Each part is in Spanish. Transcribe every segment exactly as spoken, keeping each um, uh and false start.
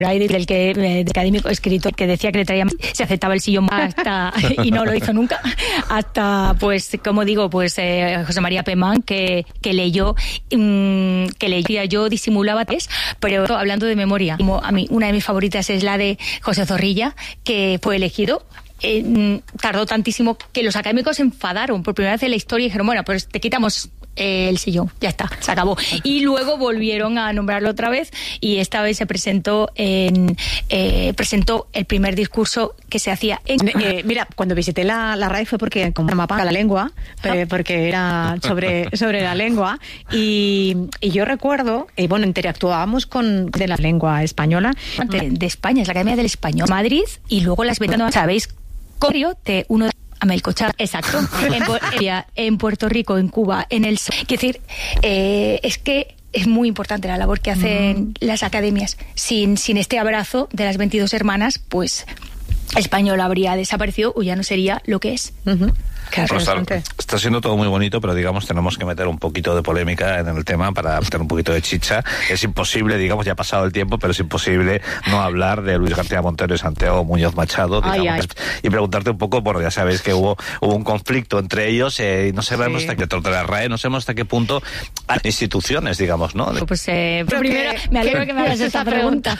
del que de académico escritor que decía que le traía, se aceptaba el sillón hasta y no lo hizo nunca, hasta pues como digo pues eh, José María Pemán que, que leyó mmm, que leía yo disimulaba tres, pero hablando de memoria, como a mí una de mis favoritas es la de José Zorrilla, que fue elegido. Eh, tardó tantísimo que los académicos se enfadaron por primera vez en la historia y dijeron, bueno, pues te quitamos eh, el sillón, ya está, se acabó. Y luego volvieron a nombrarlo otra vez y esta vez se presentó en eh, presentó el primer discurso que se hacía en... Eh, mira, cuando visité la, la RAE fue porque como mapa la lengua, eh, porque era sobre, sobre la lengua y, y yo recuerdo, eh, bueno, interactuábamos con de la lengua española. De, de España, es la Academia del Español, Madrid, y luego las ventanas, ¿sabéis? Corrio de uno de Amelcochar, exacto, en, en Puerto Rico, en Cuba, en el... Quiero decir, eh, es que es muy importante la labor que hacen mm. las academias. Sin, sin este abrazo de las veintidós hermanas, pues el español habría desaparecido o ya no sería lo que es. Uh-huh. Claro, está, está siendo todo muy bonito, pero digamos tenemos que meter un poquito de polémica en el tema para meter un poquito de chicha. Es imposible, digamos, ya ha pasado el tiempo, pero es imposible no hablar de Luis García Montero y Santiago Muñoz Machado, digamos, ay, ay. y preguntarte un poco, bueno, ya sabéis que hubo hubo un conflicto entre ellos eh, y no sabemos sí. hasta qué dentro de la RAE, no sabemos hasta qué punto hay instituciones, digamos, ¿no? Pues eh, primero me alegro que me hagas esta pregunta.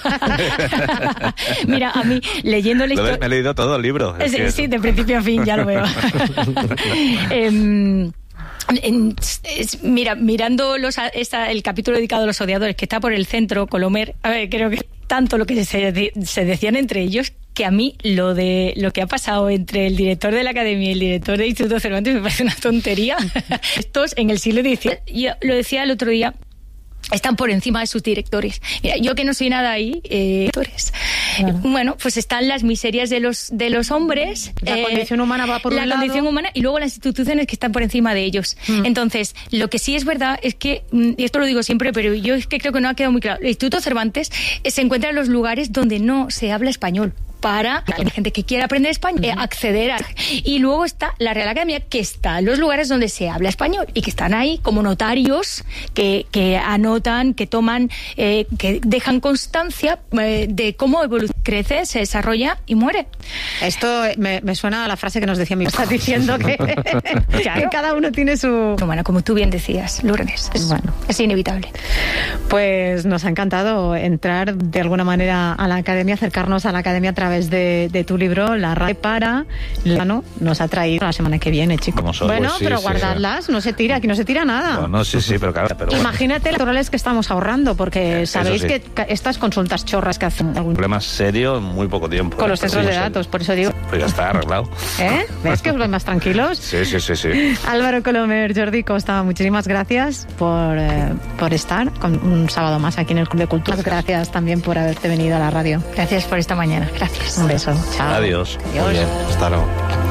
Mira, a mí leyendo la historia... Me he leído todo el libro. Es, es sí, de principio a fin, ya lo veo. eh, en, es, mira, mirando los, esta, el capítulo dedicado a los odiadores que está por el centro, Colomer, a ver, creo que tanto lo que se, se decían entre ellos, que a mí lo de lo que ha pasado entre el director de la Academia y el director del Instituto Cervantes me parece una tontería. Estos en el siglo dieciocho, yo lo decía el otro día, están por encima de sus directores. Mira, yo que no soy nada ahí, eh, directores. Claro. Bueno, pues están las miserias de los de los hombres. La eh, condición humana va por la un lado. La condición humana y luego las instituciones que están por encima de ellos. Mm. Entonces, lo que sí es verdad es que, y esto lo digo siempre, pero yo es que creo que no ha quedado muy claro, el Instituto Cervantes eh, se encuentra en los lugares donde no se habla español, para la gente que quiera aprender español, eh, acceder a... Y luego está la Real Academia, que está en los lugares donde se habla español y que están ahí como notarios que, que anotan, que toman, eh, que dejan constancia eh, de cómo evoluciona, crece, se desarrolla y muere. Esto me, me suena a la frase que nos decía mi... Estás diciendo que, claro. que cada uno tiene su... Bueno, como tú bien decías, Lourdes, es, bueno. es inevitable. Pues nos ha encantado entrar de alguna manera a la Academia, acercarnos a la Academia a través de, de tu libro, La RAE para... La, no, nos ha traído la semana que viene, chicos. Soy, bueno, pues sí, pero sí, guardarlas, sí. no se tira, aquí no se tira nada. Bueno, sí, sí, pero claro. Pero Imagínate bueno. las electorales que estamos ahorrando, porque eh, sabéis sí. que estas consultas chorras que hacen... Un problema serio en muy poco tiempo. Con los centros de datos, por eso digo... Pues ya está arreglado. ¿Eh? ¿Ves que os vais más tranquilos? Sí, sí, sí, sí. Álvaro Colomer, Jordi Costa, muchísimas gracias por, eh, por estar con un sábado más aquí en el Club de Cultura. Gracias también por haberte venido a la radio. Gracias por esta mañana. Gracias. Un beso. Chao. Adiós. Adiós. Muy bien. Hasta luego.